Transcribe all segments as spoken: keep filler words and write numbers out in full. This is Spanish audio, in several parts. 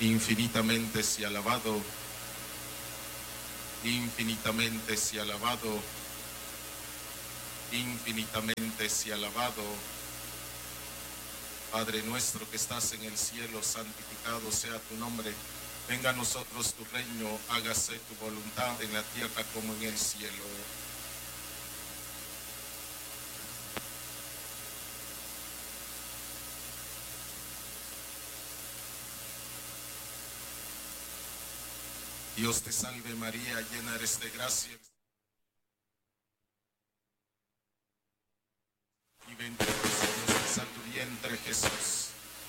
Infinitamente sea alabado, infinitamente sea alabado, infinitamente sea alabado. Padre nuestro que estás en el cielo, santificado sea tu nombre. Venga a nosotros tu reino, hágase tu voluntad en la tierra como en el cielo. Dios te salve María, llena eres de gracia. Y bendito es tu vientre Jesús.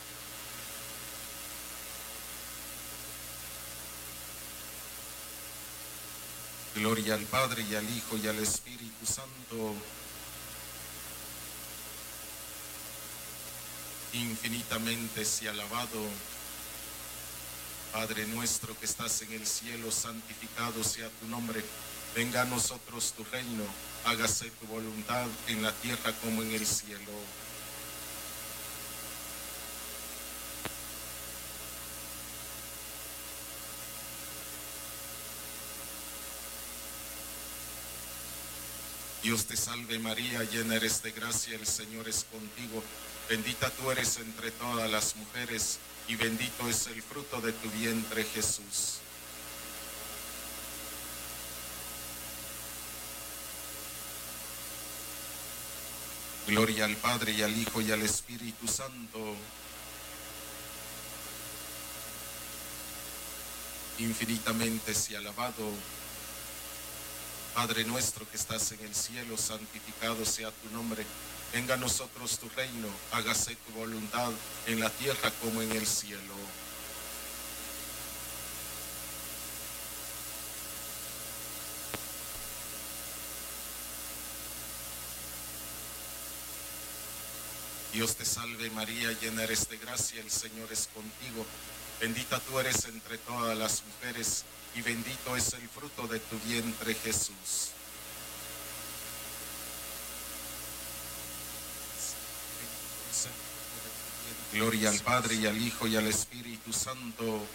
Gloria al Padre y al Hijo y al Espíritu Santo. Infinitamente sea alabado. Padre nuestro que estás en el cielo, santificado sea tu nombre. Venga a nosotros tu reino, hágase tu voluntad en la tierra como en el cielo. Dios te salve María, llena eres de gracia, el Señor es contigo. Bendita tú eres entre todas las mujeres, y bendito es el fruto de tu vientre, Jesús. Gloria al Padre y al Hijo y al Espíritu Santo. Infinitamente sea alabado. Padre nuestro que estás en el cielo, santificado sea tu nombre. Venga a nosotros tu reino, hágase tu voluntad en la tierra como en el cielo. Dios te salve María, llena eres de gracia, el Señor es contigo. Bendita tú eres entre todas las mujeres, y bendito es el fruto de tu vientre, Jesús. Gloria al Padre y al Hijo y al Espíritu Santo.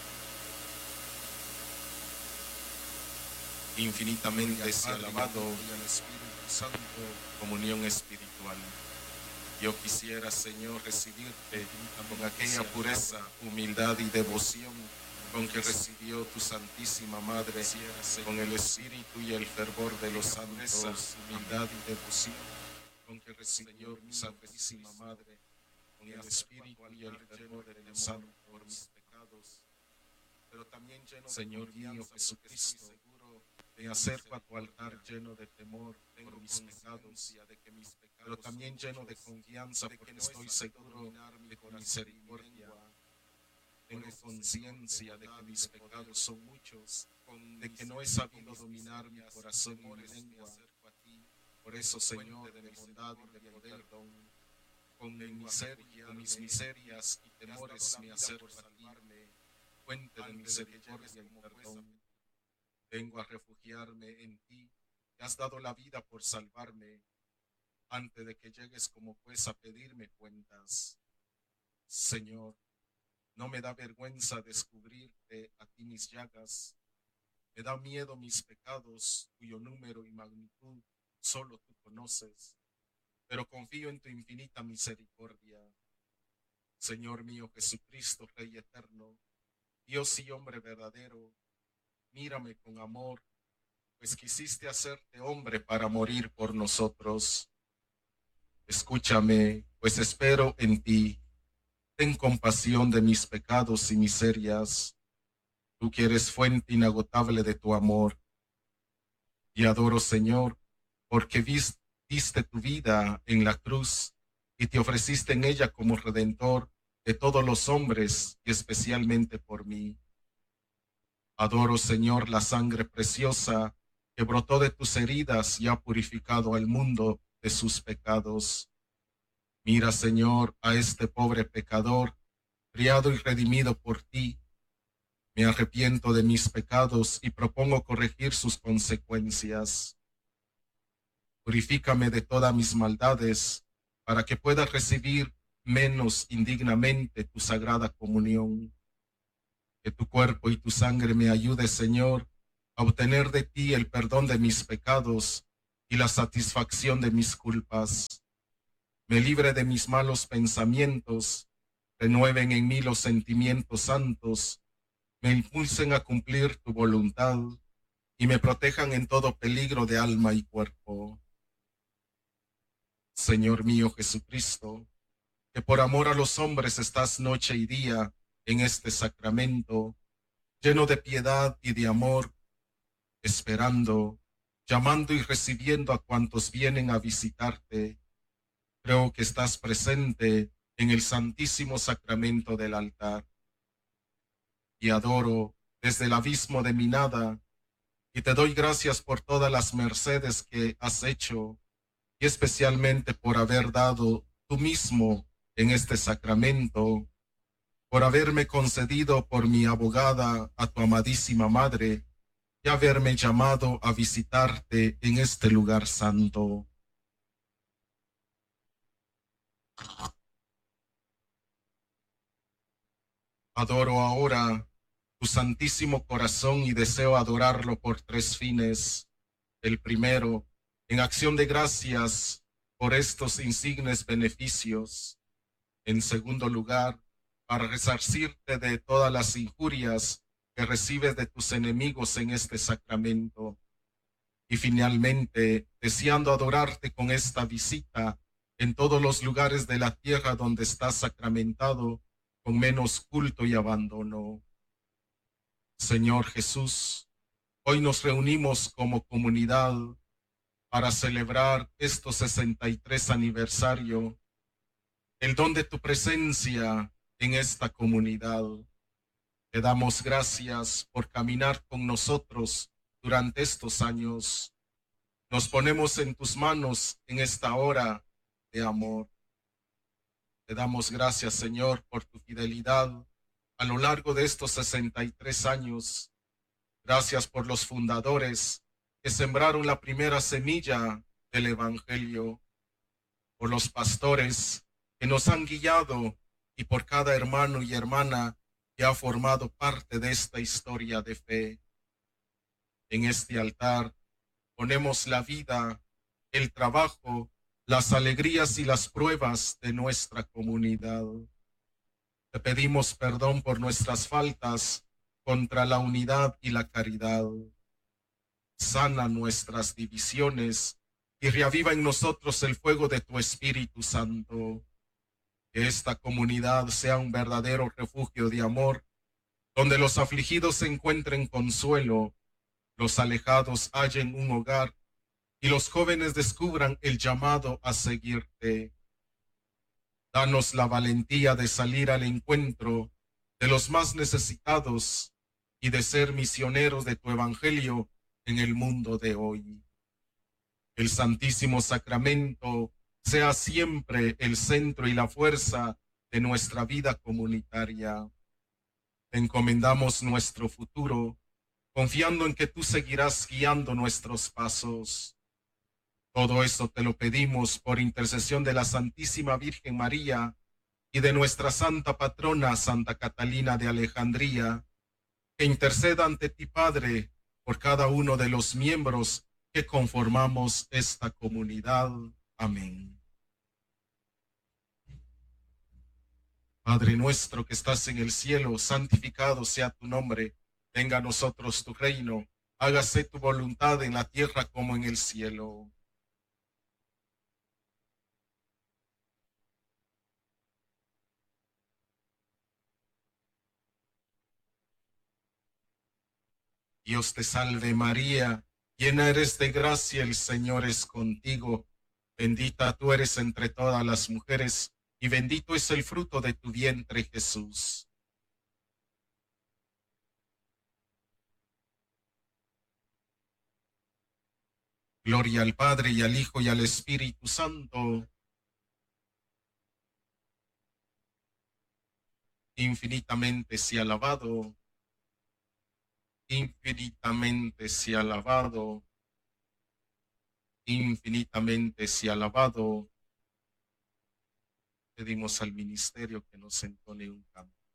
Infinitamente sea alabado y al Espíritu Santo, comunión espiritual. Yo quisiera, Señor, recibirte con aquella pureza, humildad y devoción con que recibió tu Santísima Madre, con el espíritu y el fervor de los santos, humildad y devoción con que recibió tu Santísima Madre, con el espíritu y el fervor de los santos por mis pecados. Pero también lleno, Señor mío Jesucristo, me acerco a tu altar lleno de temor por mis pecados, pero también lleno de confianza porque estoy seguro de tu misericordia. Tengo conciencia de que mis pecados son muchos, de que no he sabido dominar mi corazón y mi lengua. Por eso, Señor, de bondad y de poder, con mi miseria, con mis miserias y temores me acerco a ti, fuente de misericordia y perdón. Vengo a refugiarme en ti, que has dado la vida por salvarme, antes de que llegues como juez a pedirme cuentas. Señor, no me da vergüenza descubrirte a ti mis llagas, me da miedo mis pecados, cuyo número y magnitud solo tú conoces, pero confío en tu infinita misericordia. Señor mío Jesucristo, Rey eterno, Dios y hombre verdadero, mírame con amor, pues quisiste hacerte hombre para morir por nosotros. Escúchame, pues espero en ti. Ten compasión de mis pecados y miserias. Tú que eres fuente inagotable de tu amor. Y adoro, Señor, porque diste tu vida en la cruz y te ofreciste en ella como redentor de todos los hombres y especialmente por mí. Adoro, Señor, la sangre preciosa que brotó de tus heridas y ha purificado al mundo de sus pecados. Mira, Señor, a este pobre pecador, criado y redimido por ti. Me arrepiento de mis pecados y propongo corregir sus consecuencias. Purifícame de todas mis maldades, para que pueda recibir menos indignamente tu sagrada comunión. Que tu cuerpo y tu sangre me ayude, Señor, a obtener de ti el perdón de mis pecados y la satisfacción de mis culpas. Me libre de mis malos pensamientos, renueven en mí los sentimientos santos, me impulsen a cumplir tu voluntad y me protejan en todo peligro de alma y cuerpo. Señor mío Jesucristo, que por amor a los hombres estás noche y día en este sacramento, lleno de piedad y de amor, esperando, llamando y recibiendo a cuantos vienen a visitarte. Creo que estás presente en el santísimo sacramento del altar. Y adoro desde el abismo de mi nada, y te doy gracias por todas las mercedes que has hecho, y especialmente por haber dado tú mismo en este sacramento, por haberme concedido por mi abogada a tu amadísima madre, y haberme llamado a visitarte en este lugar santo. Adoro ahora tu santísimo corazón y deseo adorarlo por tres fines. El primero, en acción de gracias por estos insignes beneficios. En segundo lugar, para resarcirte de todas las injurias que recibes de tus enemigos en este sacramento. Y finalmente, deseando adorarte con esta visita en todos los lugares de la tierra donde estás sacramentado, con menos culto y abandono. Señor Jesús, hoy nos reunimos como comunidad para celebrar estos sesenta y tres aniversario, el don de tu presencia en esta comunidad. Te damos gracias por caminar con nosotros durante estos años. Nos ponemos en tus manos en esta hora de amor. Te damos gracias, Señor, por tu fidelidad a lo largo de estos sesenta y tres años. Gracias por los fundadores que sembraron la primera semilla del Evangelio, por los pastores que nos han guiado y por cada hermano y hermana que ha formado parte de esta historia de fe. En este altar ponemos la vida, el trabajo, las alegrías y las pruebas de nuestra comunidad. Te pedimos perdón por nuestras faltas contra la unidad y la caridad. Sana nuestras divisiones y reaviva en nosotros el fuego de tu Espíritu Santo. Que esta comunidad sea un verdadero refugio de amor, donde los afligidos encuentren consuelo, los alejados hallen un hogar y los jóvenes descubran el llamado a seguirte. Danos la valentía de salir al encuentro de los más necesitados y de ser misioneros de tu evangelio en el mundo de hoy. El Santísimo Sacramento sea siempre el centro y la fuerza de nuestra vida comunitaria. Te encomendamos nuestro futuro, confiando en que tú seguirás guiando nuestros pasos. Todo esto te lo pedimos por intercesión de la Santísima Virgen María y de nuestra Santa Patrona, Santa Catalina de Alejandría, que interceda ante ti, Padre, por cada uno de los miembros que conformamos esta comunidad. Amén. Padre nuestro que estás en el cielo, santificado sea tu nombre. Venga a nosotros tu reino. Hágase tu voluntad en la tierra como en el cielo. Dios te salve María, llena eres de gracia, el Señor es contigo. Bendita tú eres entre todas las mujeres, y bendito es el fruto de tu vientre, Jesús. Gloria al Padre, y al Hijo, y al Espíritu Santo. Infinitamente sea alabado. Infinitamente sea alabado. Infinitamente sea alabado. Pedimos al ministerio que nos entone un canto.